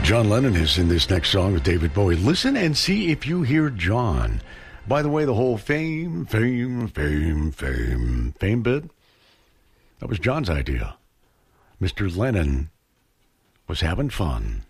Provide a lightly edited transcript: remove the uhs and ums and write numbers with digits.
John Lennon is in this next song with David Bowie. Listen and see if you hear John. By the way, the whole fame bit, that was John's idea. Mr. Lennon was having fun.